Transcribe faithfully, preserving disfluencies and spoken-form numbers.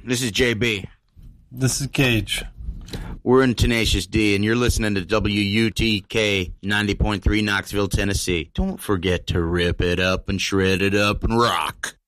This is J B. This is Gage. We're in Tenacious D, and you're listening to W U T K ninety point three Knoxville, Tennessee. Don't forget to rip it up and shred it up and rock.